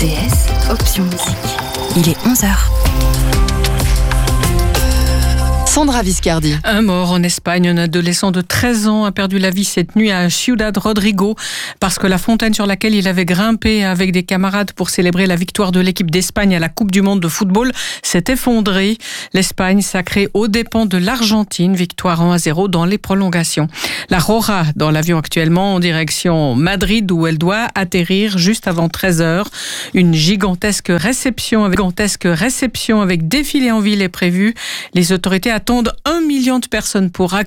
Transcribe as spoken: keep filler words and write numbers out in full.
D S, option musique. Il est onze heures. Sandra Viscardi. Un mort en Espagne. Un adolescent de treize ans a perdu la vie cette nuit à Ciudad Rodrigo parce que la fontaine sur laquelle il avait grimpé avec des camarades pour célébrer la victoire de l'équipe d'Espagne à la Coupe du Monde de football s'est effondrée. L'Espagne sacrée aux dépens de l'Argentine. Victoire un à zéro dans les prolongations. La Rora dans l'avion actuellement en direction Madrid où elle doit atterrir juste avant treize heures. Une gigantesque réception avec, gigantesque réception avec défilé en ville est prévue. Les autorités attendent un million de personnes pour accueillir